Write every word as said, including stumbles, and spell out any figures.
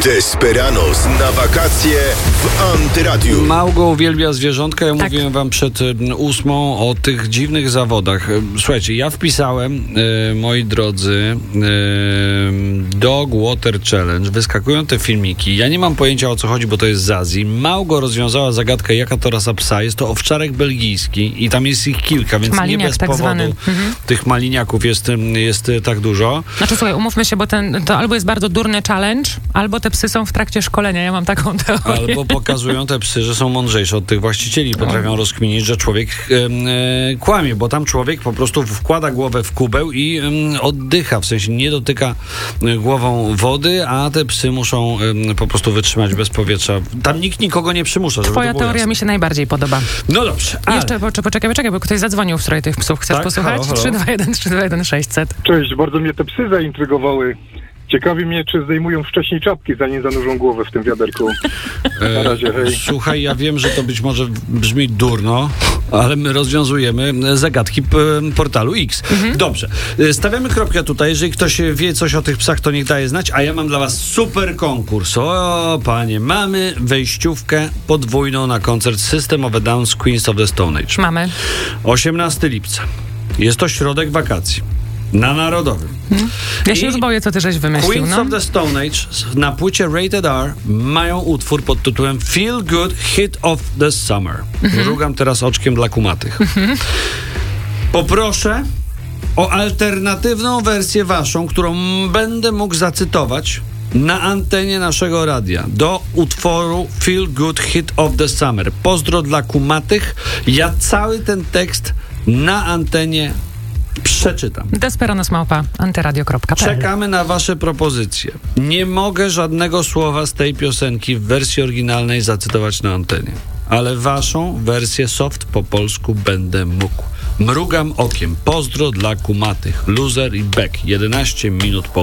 Desperados na wakacje w Antyradiu. Małgo uwielbia zwierzątka. Ja Tak. mówiłem wam przed y, ósmą o tych dziwnych zawodach. Y, Słuchajcie, ja wpisałem, y, moi drodzy, y, Dog Water Challenge. Wyskakują te filmiki. Ja nie mam pojęcia, o co chodzi, bo to jest z Azji. Małgo rozwiązała zagadkę, jaka to rasa psa. Jest to owczarek belgijski i tam jest ich kilka, więc Maliniak, nie bez tak powodu zwany. Mhm. tych maliniaków jest, y, jest y, tak dużo. Znaczy słuchaj, umówmy się, bo ten, to albo jest bardzo durny challenge, albo te psy są w trakcie szkolenia. Ja mam taką teorię. Albo pokazują te psy, że są mądrzejsze od tych właścicieli i potrafią rozkminić, że człowiek e, e, kłamie, bo tam człowiek po prostu wkłada głowę w kubeł i e, oddycha, w sensie nie dotyka e, głową wody, a te psy muszą e, po prostu wytrzymać bez powietrza. Tam nikt nikogo nie przymusza, żeby Twoja to było teoria jasne. mi się najbardziej podoba. No dobrze, ale... Jeszcze poczekaj, poczekaj, poczekaj, bo ktoś zadzwonił wczoraj tych psów. Chcesz Tak? posłuchać? Halo, halo. trzy dwa jeden trzy dwa jeden sześćset. Cześć, bardzo mnie te psy zaintrygowały. Ciekawi mnie, czy zdejmują wcześniej czapki, zanim zanurzą głowę w tym wiaderku. Na razie, hej. Słuchaj, ja wiem, że to być może brzmi durno, ale my rozwiązujemy zagadki p- portalu X. Mhm. Dobrze. Stawiamy kropkę tutaj. Jeżeli ktoś wie coś o tych psach, to niech daje znać, a ja mam dla was super konkurs. O, panie, mamy wejściówkę podwójną na koncert System of a Down z Queens of the Stone Age. Mamy. osiemnastego lipca. Jest to środek wakacji. Na Narodowym. Ja się I już boję, co ty żeś wymyślił. Queens No. of the Stone Age na płycie Rated R mają utwór pod tytułem Feel Good Hit of the Summer. Mrugam teraz oczkiem dla kumatych. Poproszę o alternatywną wersję waszą, którą będę mógł zacytować na antenie naszego radia do utworu Feel Good Hit of the Summer. Pozdro dla kumatych. Ja cały ten tekst na antenie przeczytam. Desperados małpa antyradio kropka p l. Czekamy na wasze propozycje. Nie mogę żadnego słowa z tej piosenki w wersji oryginalnej zacytować na antenie, ale waszą wersję soft po polsku będę mógł. Mrugam okiem. Pozdro dla kumatych. Loser i Beck. jedenaście minut po